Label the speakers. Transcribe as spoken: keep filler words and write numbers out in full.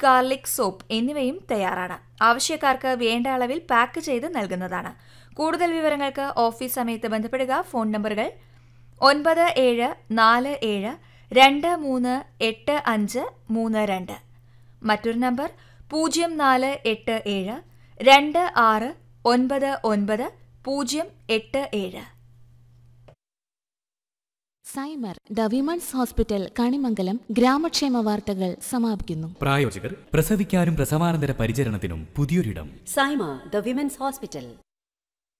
Speaker 1: Garlic soap എന്നിവയും തയ്യാറാണ്. ആവശ്യക്കാർക്ക് വേണ്ട അളവിൽ പാക്ക് ചെയ്ത് നൽകുന്നതാണ്. കൂടുതൽ വിവരങ്ങൾക്ക് ഓഫീസ് സമയത്ത് ബന്ധപ്പെടുക. ഫോൺ നമ്പറുകൾ ഒൻപത് ഏഴ് നാല് ഏഴ് രണ്ട് മൂന്ന് എട്ട് അഞ്ച് മൂന്ന് രണ്ട്. മറ്റൊരു നമ്പർ പൂജ്യം നാല് എട്ട് ഏഴ് രണ്ട് ആറ് ഒൻപത് ഒൻപത് പൂജ്യം എട്ട് ഏഴ്.
Speaker 2: സൈമർ ദ വിമൺസ് ഹോസ്പിറ്റൽ കണിമംഗലം ഗ്രാമക്ഷേമ വാർത്തകൾ സമാപിക്കുന്നു.
Speaker 3: പ്രായോജകർ പ്രസവിക്കാനും പ്രസവാനന്തര പരിചരണത്തിനും പുതിയൊരിടം.
Speaker 4: Saima the women's hospital.